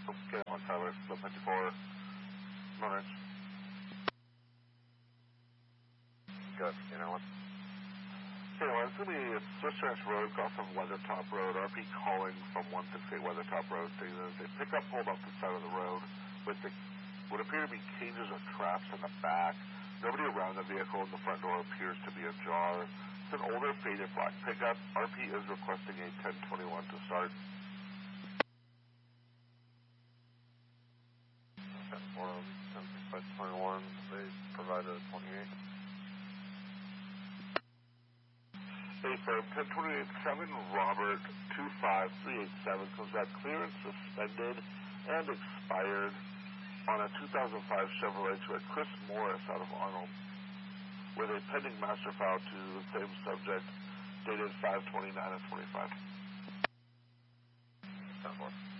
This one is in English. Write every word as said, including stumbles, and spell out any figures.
Get on Tyler, split fifty-four, Monarch. Good, you know what? Okay, well, it's going to be Swiss Ranch Road off of Weathertop Road. R P calling from one sixty-eight Weathertop Road. They, they pick up, pulled off the side of the road with the, what appear to be cages or traps in the back. Nobody around the vehicle, and the front door appears to be ajar. It's an older faded black pickup. R P is requesting a ten twenty-one to start. ten four, ten six twenty-one, they provided a twenty-eight. Hey, firm, ten twenty-eight seven, Robert two five three eight seven comes back clearance suspended and expired on a two thousand five Chevrolet to a Chris Morris out of Arnold with a pending master file to the same subject dated five twenty-nine of twenty-five. ten four.